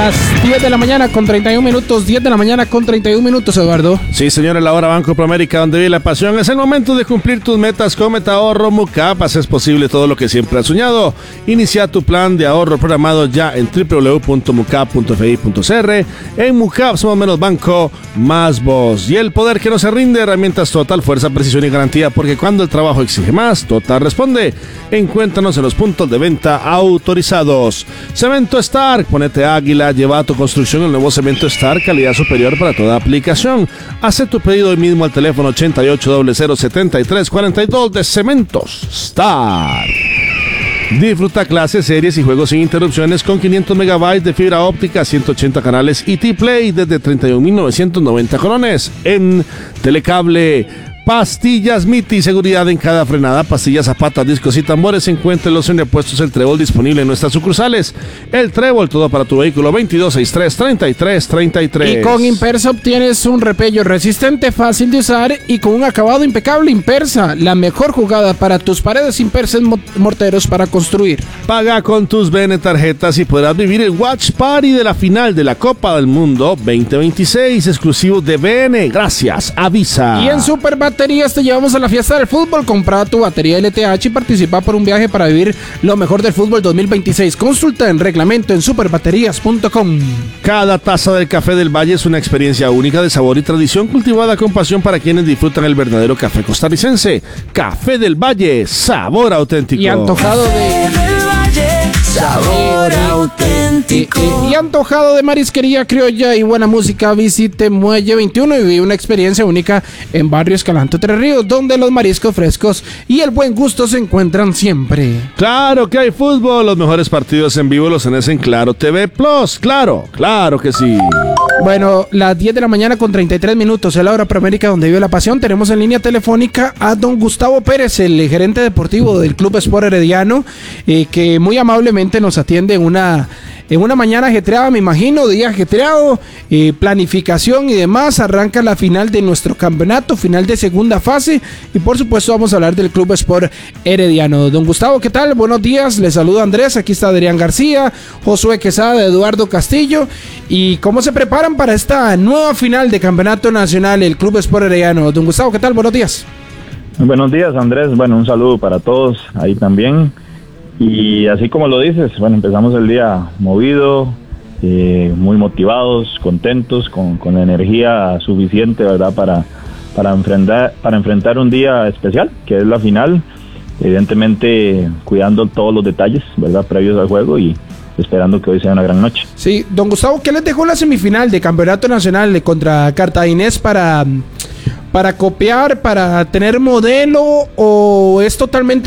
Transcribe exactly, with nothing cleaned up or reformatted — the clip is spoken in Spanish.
Las diez de la mañana con treinta y un minutos, diez de la mañana con treinta y un minutos, Eduardo. Sí, señores, la hora Banco Promérica, donde vive la pasión. Es el momento de cumplir tus metas con Metaahorro Mucap. Haces posible todo lo que siempre has soñado. Inicia tu plan de ahorro programado ya en doble u doble u doble u punto mucap punto f i punto c r. En Mucap somos menos banco, más voz. Y el poder que no se rinde, herramientas Total, fuerza, precisión y garantía, porque cuando el trabajo exige más, Total responde. Encuéntranos en los puntos de venta autorizados. Cemento Stark, ponete águila, lleva a tu construcción el nuevo Cemento Stark, calidad superior para toda aplicación. Haz tu pedido hoy mismo al teléfono ochenta y ocho, cero cero, setenta y tres cuarenta y dos de Cementos Stark. Disfruta clases, series y juegos sin interrupciones con quinientos megabytes de fibra óptica, ciento ochenta canales y T-Play desde treinta y un mil novecientos noventa colones en Telecable. Pastillas Miti, seguridad en cada frenada, pastillas, zapatas, discos y tambores. Encuéntrenlos en Repuestos El Trébol, disponible en nuestras sucursales. El Trébol, todo para tu vehículo, veintidós sesenta y tres, treinta y tres treinta y tres. Y con Impersa obtienes un repello resistente, fácil de usar y con un acabado impecable. Impersa, la mejor jugada para tus paredes. Impersa en morteros para construir. Paga con tus B N tarjetas y podrás vivir el Watch Party de la final de la Copa del Mundo veinte veintiséis, exclusivo de B N. Gracias, avisa. Y en Super Baterías te llevamos a la fiesta del fútbol. Compra tu batería L T H y participa por un viaje para vivir lo mejor del fútbol dos mil veintiséis. Consulta el reglamento en super baterías punto com. Cada taza del Café del Valle es una experiencia única de sabor y tradición, cultivada con pasión para quienes disfrutan el verdadero café costarricense. Café del Valle, sabor auténtico. Y antojado de... Sabor auténtico. Y antojado de marisquería criolla y buena música, visite Muelle veintiuno y vive una experiencia única en Barrio Escalante Tres Ríos, donde los mariscos frescos y el buen gusto se encuentran siempre. Claro que hay fútbol, los mejores partidos en vivo los tenés en Claro T V Plus. Claro, claro que sí. Bueno, las diez de la mañana con treinta y tres minutos, es la hora Promérica donde vive la pasión. Tenemos en línea telefónica a don Gustavo Pérez, el gerente deportivo del Club Sport Herediano, eh, que muy amablemente nos atiende en una, en una mañana ajetreada, me imagino, día ajetreado, eh, planificación y demás. Arranca la final de nuestro campeonato, final de segunda fase, y por supuesto vamos a hablar del Club Sport Herediano. Don Gustavo, ¿qué tal? Buenos días, les saluda Andrés, aquí está Adrián García, Josué Quesada, Eduardo Castillo. ¿Y cómo se preparan para esta nueva final de campeonato nacional el Club Sport Herediano? Don Gustavo, ¿qué tal? Buenos días. Buenos días, Andrés. Bueno, un saludo para todos ahí también. Y así como lo dices, bueno, empezamos el día movido, eh, muy motivados, contentos, con, con la energía suficiente, ¿verdad? Para, para, enfrentar, para enfrentar un día especial, que es la final. Evidentemente, cuidando todos los detalles, ¿verdad? Previos al juego y esperando que hoy sea una gran noche. Sí, don Gustavo, ¿qué les dejó la semifinal de Campeonato Nacional contra Cartaginés para, para copiar, para tener modelo, o es totalmente